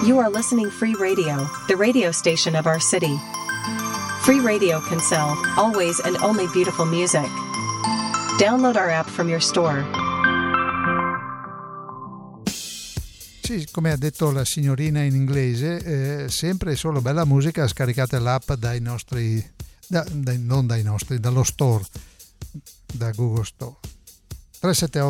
You are listening Free Radio, the radio station of our city. Free Radio can sell, always and only beautiful music. Download our app from your store. Sì, come ha detto la signorina in inglese, sempre e solo bella musica, scaricate l'app dai nostri, non dai nostri, dallo store, da Google Store. 378